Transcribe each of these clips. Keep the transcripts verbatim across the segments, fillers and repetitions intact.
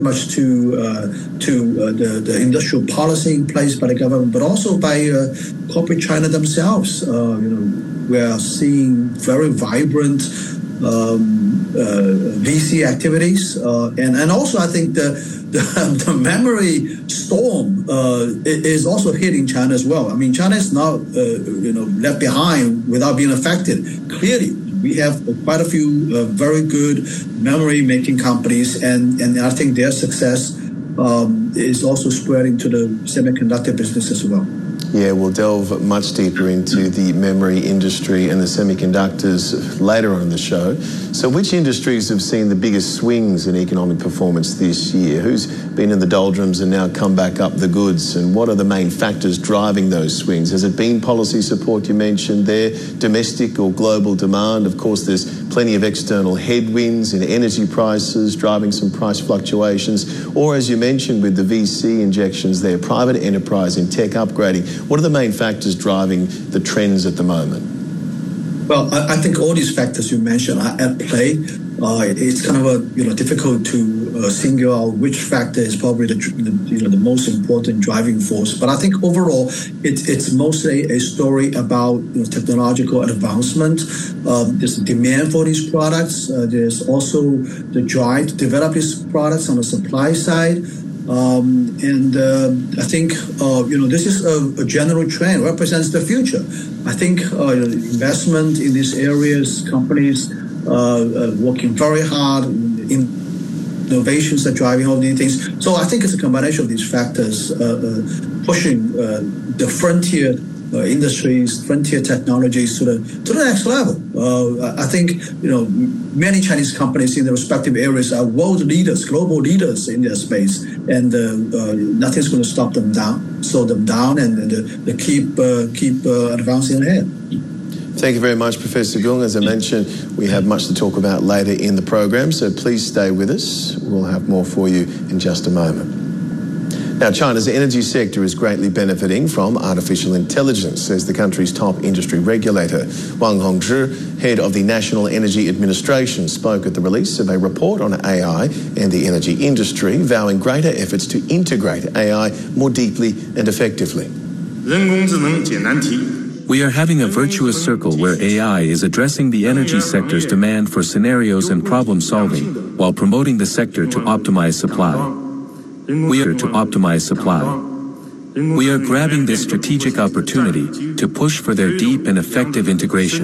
much to uh, to uh, the, the industrial policy in place by the government, but also by uh, corporate China themselves. Uh, you know, we are seeing very vibrant um, uh, V C activities, uh, and and also I think the the, the memory storm uh, is also hitting China as well. I mean, China is not uh, you know left behind without being affected. Clearly, we have quite a few uh, very good memory-making companies, and, and I think their success um, is also spreading to the semiconductor business as well. Yeah, we'll delve much deeper into the memory industry and the semiconductors later on in the show. So which industries have seen the biggest swings in economic performance this year? Who's been in the doldrums and now come back up the goods? And what are the main factors driving those swings? Has it been policy support you mentioned there, domestic or global demand? Of course, there's plenty of external headwinds in energy prices driving some price fluctuations. Or as you mentioned with the V C injections there, private enterprise in tech upgrading. What are the main factors driving the trends at the moment? Well, I, I think all these factors you mentioned are at play. Uh, it's kind of a you know difficult to uh, single out which factor is probably the, the you know the most important driving force. But I think overall, it, it's mostly a story about you know, technological advancement. Um, there's a demand for these products. Uh, there's also the drive to develop these products on the supply side. Um, and uh, I think, uh, you know, this is a, a general trend, represents the future. I think uh, investment in these areas, companies uh, uh, working very hard, in innovations are driving all these things. So I think it's a combination of these factors uh, uh, pushing uh, the frontier Uh, industries, frontier technologies to the to the next level. Uh, I think you know many Chinese companies in their respective areas are world leaders, global leaders in their space, and uh, uh, nothing's going to stop them down, slow them down, and, and uh, they keep uh, keep uh, advancing ahead. Thank you very much, Professor Gung. As I mentioned, we have much to talk about later in the program, so please stay with us. We'll have more for you in just a moment. Now, China's energy sector is greatly benefiting from artificial intelligence, says the country's top industry regulator. Wang Hongzhi, head of the National Energy Administration, spoke at the release of a report on A I and the energy industry, vowing greater efforts to integrate A I more deeply and effectively. We are having a virtuous circle where A I is addressing the energy sector's demand for scenarios and problem solving, while promoting the sector to optimize supply. We are to optimize supply. We are grabbing this strategic opportunity to push for their deep and effective integration.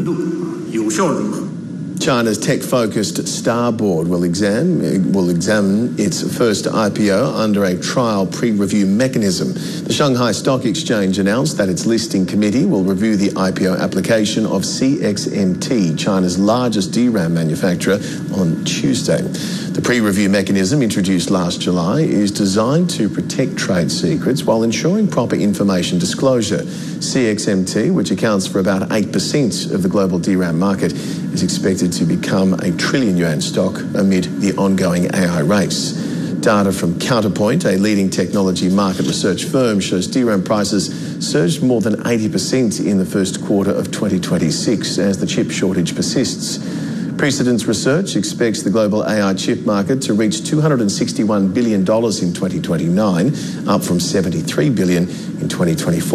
China's tech-focused Star Board will examine, will examine its first I P O under a trial pre-review mechanism. The Shanghai Stock Exchange announced that its listing committee will review the I P O application of C X M T, China's largest D RAM manufacturer, on Tuesday. The pre-review mechanism, introduced last July, is designed to protect trade secrets while ensuring proper information disclosure. C X M T, which accounts for about eight percent of the global D RAM market, is expected to become a trillion yuan stock amid the ongoing A I race. Data from Counterpoint, a leading technology market research firm, shows D RAM prices surged more than eighty percent in the first quarter of twenty twenty-six as the chip shortage persists. Precedence Research expects the global A I chip market to reach two hundred sixty-one billion dollars in twenty twenty-nine, up from seventy-three billion dollars in twenty twenty-four.